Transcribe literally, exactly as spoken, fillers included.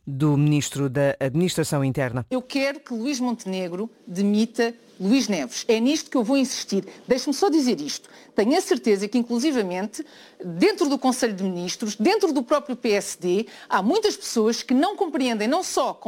do Ministro da Administração Interna. Eu quero que Luís Montenegro demita Luís Neves. É nisto que eu vou insistir. Deixe-me só dizer isto. Tenho a certeza que, inclusivamente, dentro do Conselho de Ministros, dentro do próprio P S D, há muitas pessoas que não compreendem não só como